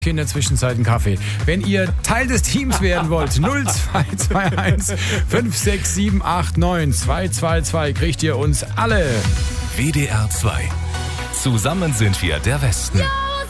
In der Zwischenzeit einen Kaffee. Wenn ihr Teil des Teams werden wollt, 0221 56789 222 kriegt ihr uns alle. WDR 2. Zusammen sind wir der Westen. Ja!